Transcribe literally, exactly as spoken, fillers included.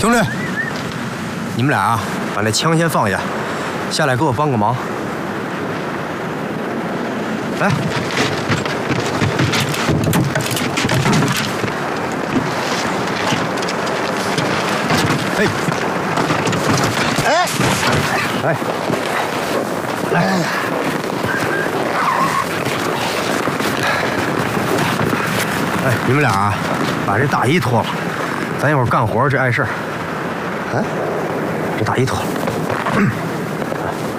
兄弟，你们俩啊，把那枪先放下，下来给我帮个忙。来。哎。哎。哎。来。哎，你们俩啊，把这大衣脱了，咱一会儿干活这碍事儿。啊，这大衣脱了。